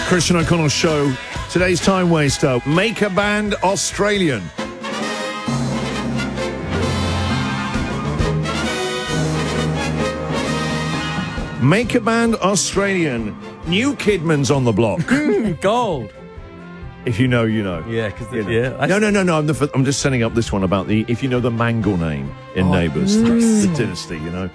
Christian O'Connell Show. Today's time waster, Make a Band Australian. Make a Band Australian. New Kidman's on the block. Gold. If you know, you know. Yeah, because No. I'm just setting up this one about if you know the Mangle name in Neighbours, the dynasty, you know.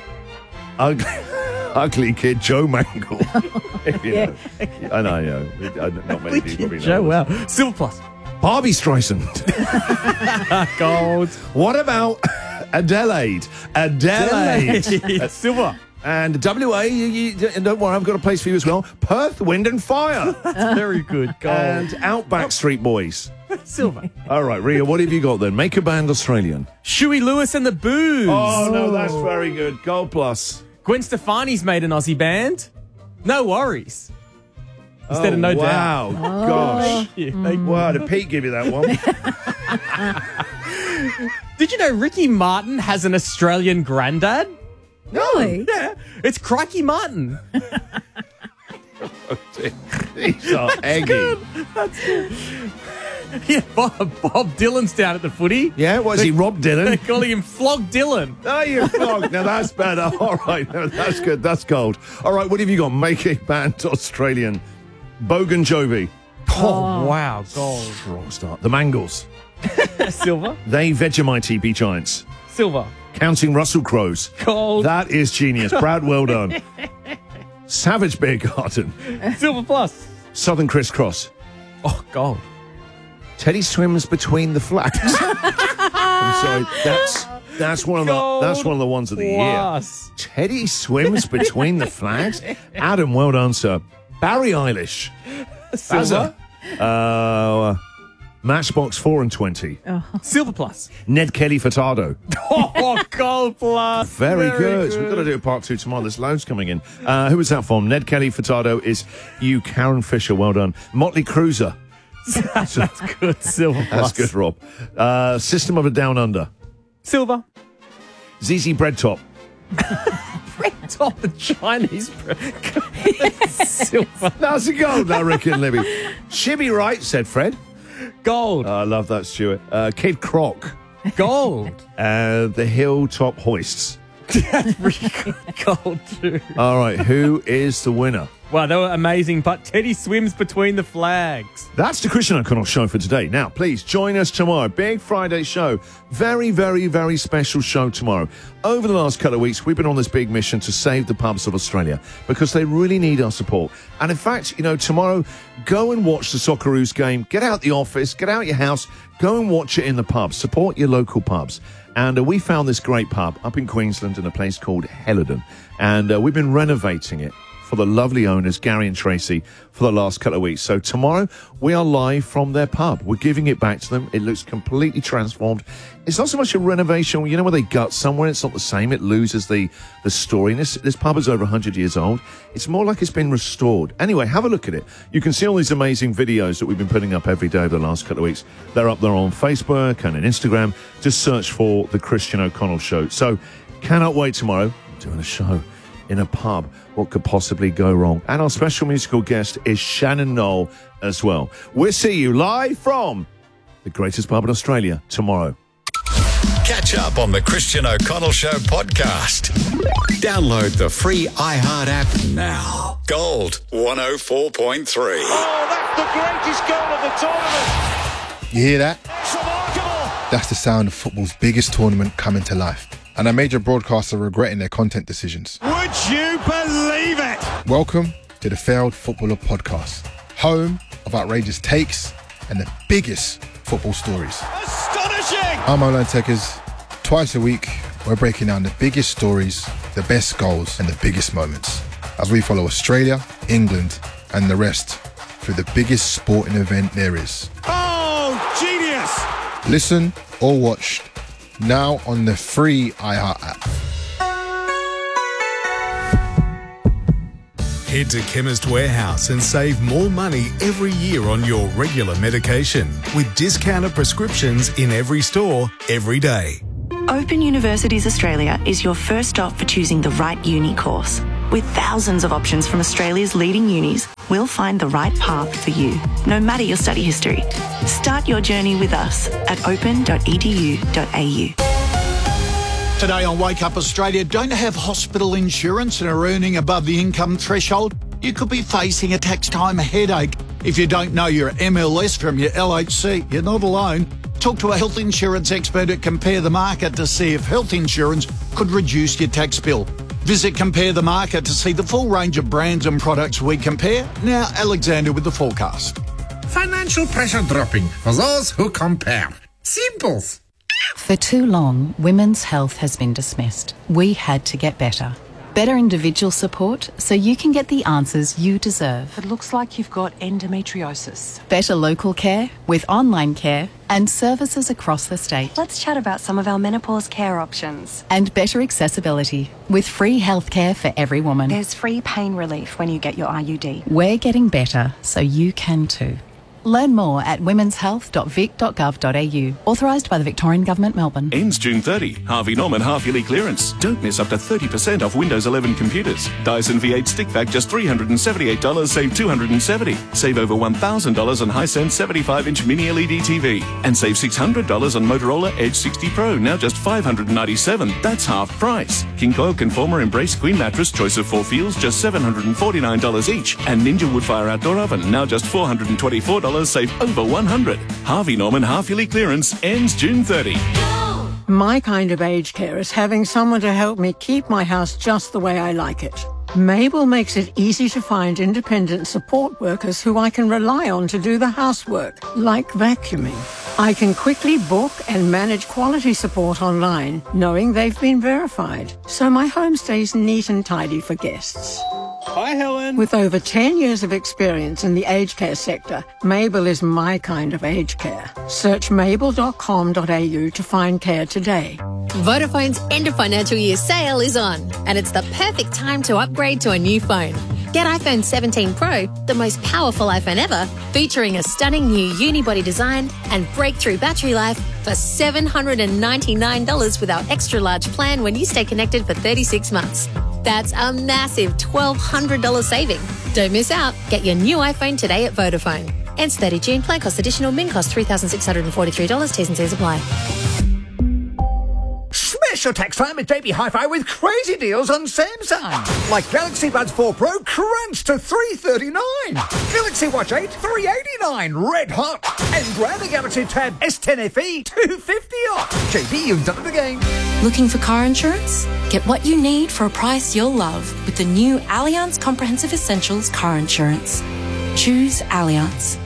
Ugly kid Joe Mangle. If you know. I know. Not many people know. Joe, wow. Silver plus. Barbie Streisand. Gold. What about Adelaide? Silver. And WA, don't worry, I've got a place for you as well. Perth, Wind and Fire. Very good. Gold. And Outback Street Boys. Silver. All right, Ria, what have you got then? Make a Band Australian. Shuey Lewis and the Boos. Oh, no, that's very good. Gold plus. Gwen Stefani's made an Aussie band. No worries. Instead of No Doubt. Wow, gosh. Wow, did Pete give you that one? Did you know Ricky Martin has an Australian granddad? Really? Yeah. It's Crikey Martin. These are eggy. That's good. Yeah, Bob Dylan's down at the footy. Yeah, what is he, Rob Dylan? They're calling him Flog Dylan. Oh, you flog. Now, that's better. All right, no, that's good. That's gold. All right, what have you got? Make a Band Australian. Bogan Jovi. Oh, wow, gold. Strong start. The Mangles. Silver. They Vegemite TP Giants. Silver. Counting Russell Crowes. Gold. That is genius. Brad, well done. Savage Beer Garden. Silver plus. Southern Crisscross. Oh, gold. Teddy Swims Between the Flags. I'm sorry, that's one of the ones of the year. Teddy Swims Between the Flags. Adam, well done, sir. Barry Eilish. Silver. Matchbox 4 and 20. Silver plus. Ned Kelly Furtado. Oh, gold plus. Very good. We've got to do a part 2 tomorrow. There's loads coming in. Who was that from? Ned Kelly Furtado is you, Karen Fisher. Well done. Motley Cruiser. That's good. Silver plus. That's good, Rob. System of a Down Under. Silver. ZZ Bread Top. Top the Chinese bread. Silver. That's a gold, I reckon, Libby. Shibby right, said Fred. Gold. I love that, Stuart. Kid Croc. Gold. The Hilltop Hoists. That's really good. Gold, too. All right, who is the winner? Wow, they were amazing, but Teddy Swims Between the Flags. That's the Christian O'Connell Show for today. Now, please join us tomorrow. Big Friday show. Very, very, very special show tomorrow. Over the last couple of weeks, we've been on this big mission to save the pubs of Australia because they really need our support. And in fact, tomorrow, go and watch the Socceroos game. Get out the office, get out your house, go and watch it in the pub. Support your local pubs. And we found this great pub up in Queensland in a place called Helidon. And we've been renovating it for the lovely owners, Gary and Tracy, for the last couple of weeks. So tomorrow, we are live from their pub. We're giving it back to them. It looks completely transformed. It's not so much a renovation. Where they gut somewhere, it's not the same. It loses the story. And this pub is over 100 years old. It's more like it's been restored. Anyway, have a look at it. You can see all these amazing videos that we've been putting up every day over the last couple of weeks. They're up there on Facebook and on Instagram. Just search for The Christian O'Connell Show. So, cannot wait tomorrow. I'm doing a show in a pub. What could possibly go wrong? And our special musical guest is Shannon Knoll as well. We'll see you live from the greatest pub in Australia tomorrow. Catch up on the Christian O'Connell Show podcast. Download the free iHeart app now. Gold 104.3. Oh, that's the greatest goal of the tournament. You hear that? It's remarkable. That's the sound of football's biggest tournament coming to life. And a major broadcaster regretting their content decisions. Would you believe it? Welcome to the Failed Footballer Podcast, home of outrageous takes and the biggest football stories. Astonishing! I'm Olan Tekers. Twice a week, we're breaking down the biggest stories, the best goals, and the biggest moments as we follow Australia, England, and the rest through the biggest sporting event there is. Oh, genius! Listen or watch now on the free iHeart app. Head to Chemist Warehouse and save more money every year on your regular medication with discounted prescriptions in every store, every day. Open Universities Australia is your first stop for choosing the right uni course. With thousands of options from Australia's leading unis, we'll find the right path for you, no matter your study history. Start your journey with us at open.edu.au. Today on Wake Up Australia, don't have hospital insurance and are earning above the income threshold? You could be facing a tax time headache. If you don't know your MLS from your LHC, you're not alone. Talk to a health insurance expert at Compare the Market to see if health insurance could reduce your tax bill. Visit Compare the Market to see the full range of brands and products we compare. Now, Alexander with the forecast. Financial pressure dropping for those who compare. Simples. For too long, women's health has been dismissed. We had to get better. Better individual support so you can get the answers you deserve. It looks like you've got endometriosis. Better local care with online care and services across the state. Let's chat about some of our menopause care options. And better accessibility with free healthcare for every woman. There's free pain relief when you get your IUD. We're getting better so you can too. Learn more at womenshealth.vic.gov.au. Authorised by the Victorian Government, Melbourne. Ends June 30. Harvey Norman half-yearly clearance. Don't miss up to 30% off Windows 11 computers. Dyson V8 stick vac just $378, save $270. Save over $1,000 on Hisense 75-inch mini LED TV. And save $600 on Motorola Edge 60 Pro, now just $597. That's half price. King Coil Conformer Embrace Queen Mattress, choice of 4 feels, just $749 each. And Ninja Woodfire Outdoor Oven, now just $424. Save over $100. Harvey Norman half-yearly clearance ends June 30. My kind of aged care is having someone to help me keep my house just the way I like it. Mabel makes it easy to find independent support workers who I can rely on to do the housework, like vacuuming. I can quickly book and manage quality support online, knowing they've been verified, so my home stays neat and tidy for guests. Hi, Helen. With over 10 years of experience in the aged care sector, Mabel is my kind of aged care. Search mabel.com.au to find care today. Vodafone's end of financial year sale is on, and it's the perfect time to upgrade to a new phone. Get iPhone 17 Pro, the most powerful iPhone ever, featuring a stunning new unibody design and breakthrough battery life for $799 with our extra large plan when you stay connected for 36 months. That's a massive $1,200 saving. Don't miss out. Get your new iPhone today at Vodafone. Ends 30 June. Plan cost additional. Min cost $3,643. T's and C's apply. Smash your tax time at JB Hi-Fi with crazy deals on Samsung. Like Galaxy Buds 4 Pro crunched to $339. Galaxy Watch 8 $389, red hot. And grab the Galaxy Tab S10 FE $250 off. JB, you've done it again. Looking for car insurance? Get what you need for a price you'll love with the new Allianz Comprehensive Essentials car insurance. Choose Allianz.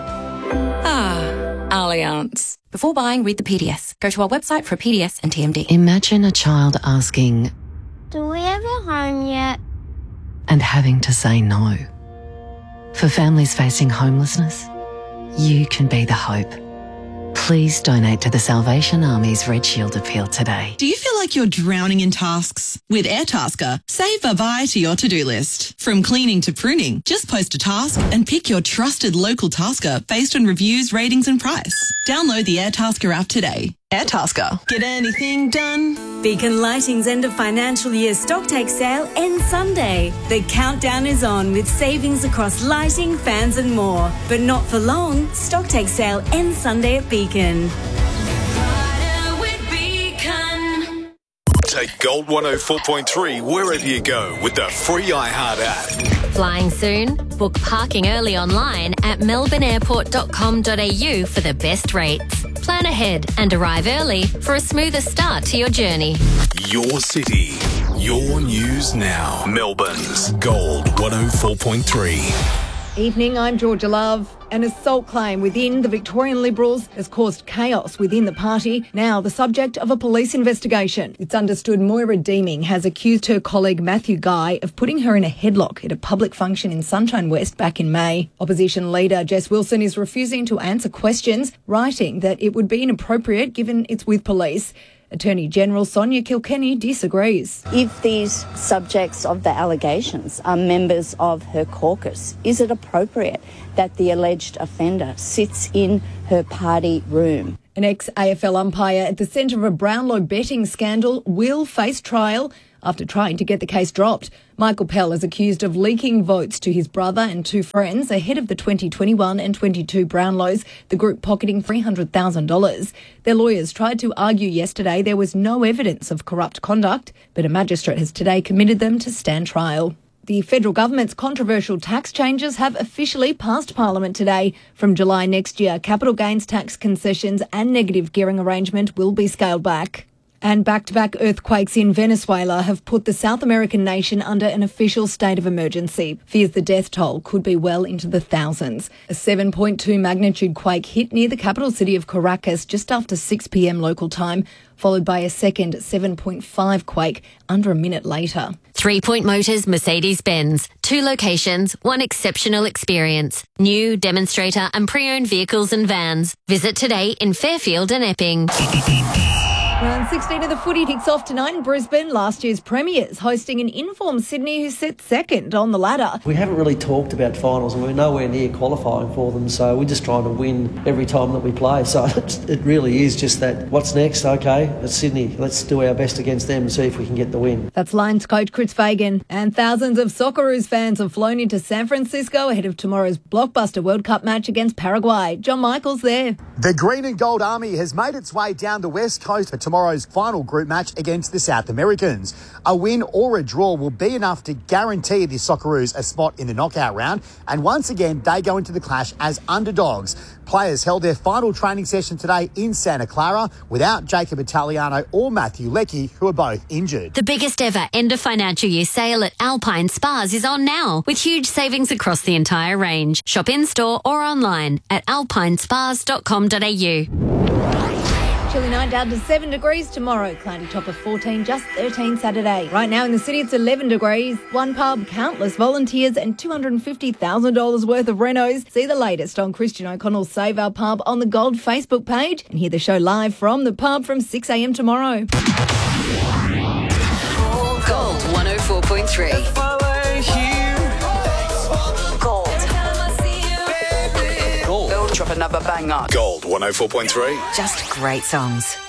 Allianz. Before buying, read the PDS. Go to our website for a PDS and TMD. Imagine a child asking, "Do we have a home yet?" and having to say no. For families facing homelessness, you can be the hope. Please donate to the Salvation Army's Red Shield appeal today. Do you feel like you're drowning in tasks? With Airtasker, save variety to your to-do list. From cleaning to pruning, just post a task and pick your trusted local tasker based on reviews, ratings and price. Download the Airtasker app today. Airtasker. Get anything done? Beacon Lighting's end of financial year stocktake sale ends Sunday. The countdown is on with savings across lighting, fans and more. But not for long. Stocktake sale ends Sunday at Beacon. Take Gold 104.3 wherever you go with the free iHeart app. Flying soon? Book parking early online at melbourneairport.com.au for the best rates. Plan ahead and arrive early for a smoother start to your journey. Your city, your news now. Melbourne's Gold 104.3. Evening, I'm Georgia Love. An assault claim within the Victorian Liberals has caused chaos within the party, now the subject of a police investigation. It's understood Moira Deeming has accused her colleague Matthew Guy of putting her in a headlock at a public function in Sunshine West back in May. Opposition leader Jess Wilson is refusing to answer questions, writing that it would be inappropriate given it's with police. Attorney General Sonia Kilkenny disagrees. If these subjects of the allegations are members of her caucus, is it appropriate that the alleged offender sits in her party room? An ex-AFL umpire at the centre of a Brownlow betting scandal will face trial after trying to get the case dropped. Michael Pell is accused of leaking votes to his brother and two friends ahead of the 2021 and 22 Brownlows, the group pocketing $300,000. Their lawyers tried to argue yesterday there was no evidence of corrupt conduct, but a magistrate has today committed them to stand trial. The federal government's controversial tax changes have officially passed Parliament today. From July next year, capital gains tax concessions and negative gearing arrangement will be scaled back. And back-to-back earthquakes in Venezuela have put the South American nation under an official state of emergency. Fears the death toll could be well into the thousands. A 7.2 magnitude quake hit near the capital city of Caracas just after 6 p.m. local time, followed by a second 7.5 quake under a minute later. 3 Point Motors Mercedes-Benz. 2 locations, 1 exceptional experience. New, demonstrator and pre-owned vehicles and vans. Visit today in Fairfield and Epping. Round 16 of the footy kicks off tonight in Brisbane. Last year's premiers hosting an informed Sydney who sits second on the ladder. We haven't really talked about finals and we're nowhere near qualifying for them, so we're just trying to win every time that we play. So it really is just that, what's next? Okay, it's Sydney. Let's do our best against them and see if we can get the win. That's Lions coach Chris Fagan. And thousands of Socceroos fans have flown into San Francisco ahead of tomorrow's blockbuster World Cup match against Paraguay. John Michael's there. The Green and Gold Army has made its way down the west coast for tomorrow's final group match against the South Americans. A win or a draw will be enough to guarantee the Socceroos a spot in the knockout round, and once again they go into the clash as underdogs. Players held their final training session today in Santa Clara without Jacob Italiano or Matthew Leckie, who are both injured. The biggest ever end of financial year sale at Alpine Spas is on now, with huge savings across the entire range. Shop in-store or online at alpinespas.com.au. Chilly night down to 7 degrees tomorrow. Cloudy top of 14, just 13 Saturday. Right now in the city it's 11 degrees. One pub, countless volunteers and $250,000 worth of renos. See the latest on Christian O'Connell's Save Our Pub on the Gold Facebook page and hear the show live from the pub from 6 a.m. tomorrow. Gold 104.3. Gold. Gold. Drop another banger. Gold 104.3. Just great songs.